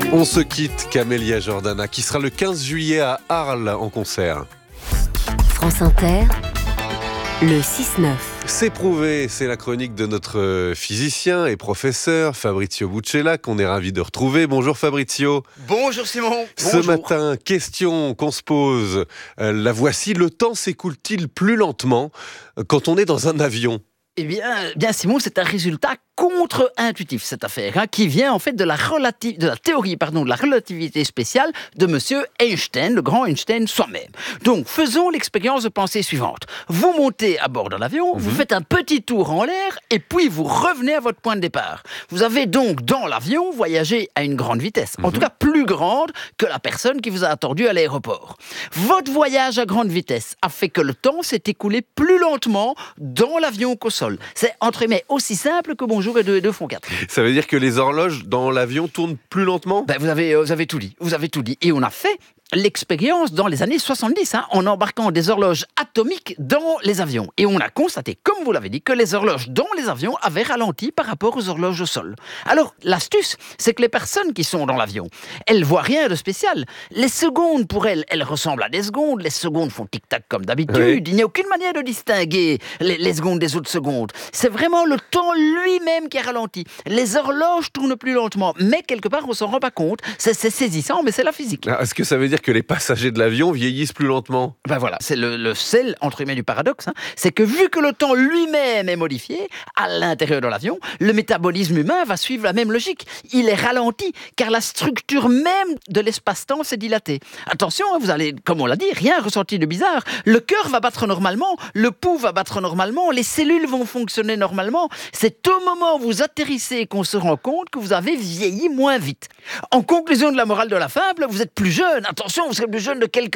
On se quitte, Camélia Jordana, qui sera le 15 juillet à Arles en concert. France Inter, le 6-9. C'est prouvé, c'est la chronique de notre physicien et professeur Fabrizio Buccella qu'on est ravi de retrouver. Bonjour Fabrizio. Bonjour Simon. Ce matin, question qu'on se pose, la voici, le temps s'écoule-t-il plus lentement quand on est dans un avion ? Eh bien Simon, c'est un résultat contre-intuitif cette affaire, qui vient en fait de la théorie de la relativité spéciale de monsieur Einstein, le grand Einstein soi-même. Donc faisons l'expérience de pensée suivante. Vous montez à bord de l'avion, vous faites un petit tour en l'air et puis vous revenez à votre point de départ. Vous avez donc dans l'avion voyagé à une grande vitesse, en tout cas plus grande que la personne qui vous a attendu à l'aéroport. Votre voyage à grande vitesse a fait que le temps s'est écoulé plus lentement dans l'avion qu'au sol. C'est entre guillemets aussi simple que bonjour et deux font quatre. Ça veut dire que les horloges dans l'avion tournent plus lentement ? Vous avez tout dit. Et on a fait l'expérience dans les années 70, en embarquant des horloges atomiques dans les avions. Et on a constaté, comme vous l'avez dit, que les horloges dans les avions avaient ralenti par rapport aux horloges au sol. Alors, l'astuce, c'est que les personnes qui sont dans l'avion, elles voient rien de spécial. Les secondes, pour elles ressemblent à des secondes. Les secondes font tic-tac comme d'habitude. Oui. Il n'y a aucune manière de distinguer les secondes des autres secondes. C'est vraiment le temps lui-même qui a ralenti. Les horloges tournent plus lentement, mais quelque part, on s'en rend pas compte. C'est saisissant, mais c'est la physique. Est-ce que ça veut dire que les passagers de l'avion vieillissent plus lentement ? Voilà, c'est le sel, entre guillemets, du paradoxe. C'est que vu que le temps lui-même est modifié, à l'intérieur de l'avion, le métabolisme humain va suivre la même logique. Il est ralenti, car la structure même de l'espace-temps s'est dilatée. Attention, vous allez, comme on l'a dit, rien ressentir de bizarre. Le cœur va battre normalement, le pouls va battre normalement, les cellules vont fonctionner normalement. C'est au moment où vous atterrissez qu'on se rend compte que vous avez vieilli moins vite. En conclusion de la morale de la fable, vous êtes plus jeune. Attention, vous serez plus jeune de quelques